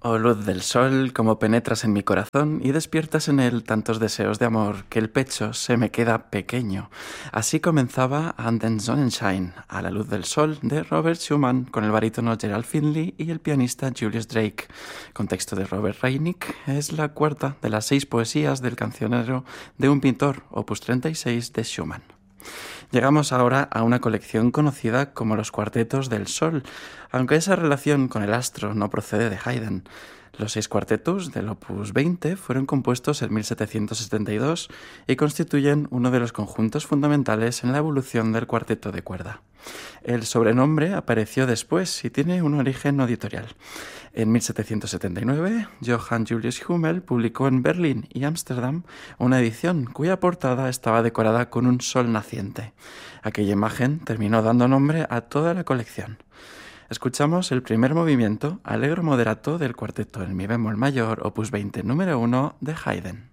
Oh luz del sol, como penetras en mi corazón y despiertas en él tantos deseos de amor que el pecho se me queda pequeño. Así comenzaba An den Sonnenschein, a la luz del sol, de Robert Schumann, con el barítono Gerald Finley y el pianista Julius Drake. Contexto de Robert Reinik, es la cuarta de las 6 poesías del cancionero de un pintor, opus 36 de Schumann. Llegamos ahora a una colección conocida como los Cuartetos del Sol, aunque esa relación con el astro no procede de Haydn. Los 6 cuartetos del Opus 20 fueron compuestos en 1772 y constituyen uno de los conjuntos fundamentales en la evolución del cuarteto de cuerda. El sobrenombre apareció después y tiene un origen editorial. En 1779, Johann Julius Hummel publicó en Berlín y Ámsterdam una edición cuya portada estaba decorada con un sol naciente. Aquella imagen terminó dando nombre a toda la colección. Escuchamos el primer movimiento, Allegro moderato del cuarteto en mi bemol mayor, opus 20, número 1 de Haydn.